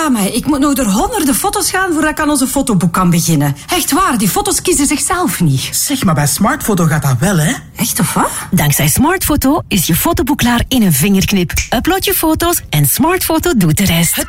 Ja, maar ik moet nog door honderden foto's gaan voordat ik aan onze fotoboek kan beginnen. Echt waar, die foto's kiezen zichzelf niet. Zeg, maar bij Smartfoto gaat dat wel, hè? Echt of wat? Dankzij Smartfoto is je fotoboek klaar in een vingerknip. Upload je foto's en Smartfoto doet de rest.